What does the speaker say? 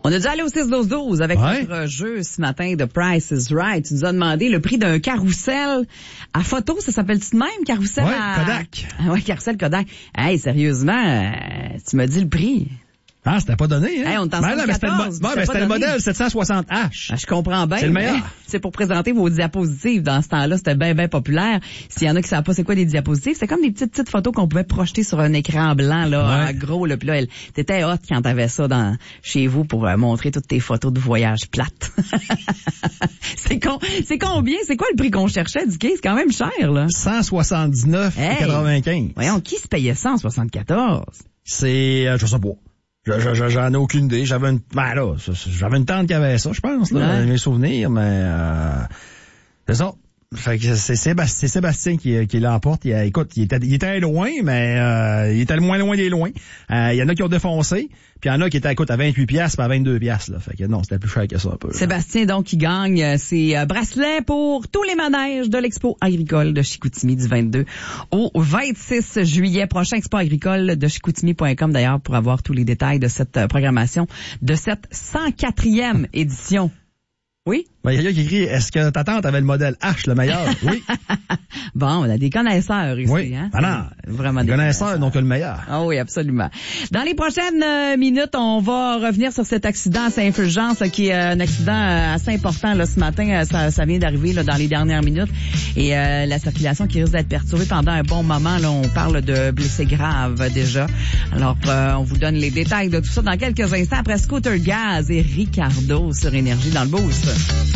On a dû aller au 6-12-12 avec notre jeu ce matin de Price is Right. Tu nous as demandé le prix d'un carrousel à photo. Ça s'appelle-tu de même, carrousel Kodak. Ah ouais, carrousel Kodak. Hey, sérieusement, tu m'as dit le prix. Ah, c'était pas donné, hein? Hey, on c'était le modèle 760H. Je comprends bien. C'est le meilleur. C'est pour présenter vos diapositives. Dans ce temps-là, c'était bien populaire. S'il y en a qui savent pas c'est quoi des diapositives, c'est comme des petites photos qu'on pouvait projeter sur un écran blanc, là, en gros, là. Puis là, t'étais hot quand t'avais ça chez vous pour montrer toutes tes photos de voyage plates. C'est combien? C'est quoi le prix qu'on cherchait, Dicky? C'est quand même cher, là. 179,95. Voyons, qui se payait 174? C'est, je sais pas. J'en ai aucune idée. J'avais une tante qui avait ça, je pense, là, mes souvenirs, mais c'est ça. Fait que c'est Sébastien qui l'emporte. Écoute, il était loin, mais il était le moins loin des loins. Il y en a qui ont défoncé, puis il y en a qui étaient à 28 piastres, pas 22 piastres, là. Fait que non, c'était plus cher que ça un peu. Sébastien, donc, qui gagne ses bracelets pour tous les manèges de l'Expo agricole de Chicoutimi du 22 au 26 juillet prochain. Expo agricole de Chicoutimi.com, d'ailleurs, pour avoir tous les détails de cette programmation de cette 104e édition. Oui? Ben, il y a quelqu'un qui écrit, est-ce que ta tante avait le modèle H, le meilleur? Oui. Bon, on a des connaisseurs ici, oui. hein? Ah non. Vraiment des connaisseurs, donc le meilleur. Ah oui, absolument. Dans les prochaines minutes, on va revenir sur cet accident à Saint-Fulgence, qui est un accident assez important, là, ce matin. Ça vient d'arriver, là, dans les dernières minutes. Et, la circulation qui risque d'être perturbée pendant un bon moment, là. On parle de blessés graves, déjà. Alors, on vous donne les détails de tout ça dans quelques instants après Scooter Gaz et Ricardo sur Énergie dans le Boost.